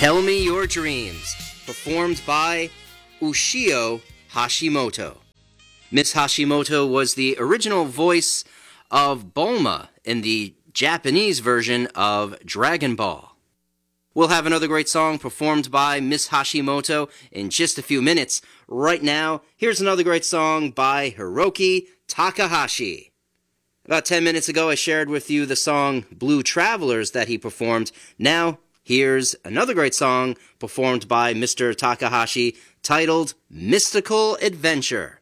Tell Me Your Dreams, performed by Ushio Hashimoto. Miss Hashimoto was the original voice of Bulma in the Japanese version of Dragon Ball. We'll have another great song performed by Miss Hashimoto in just a few minutes. Right now, here's another great song by Hiroki Takahashi. About 10 minutes ago, I shared with you the song Blue Travelers that he performed. Now, here's another great song performed by Mr. Takahashi titled Mystical Adventure.